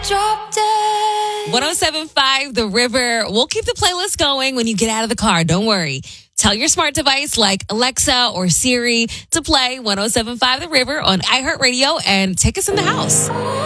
Drop dead. 107.5 The River. We'll keep the playlist going when you get out of the car. Don't worry. Tell your smart device like Alexa or Siri to play 107.5 The River on iHeartRadio and take us in the house.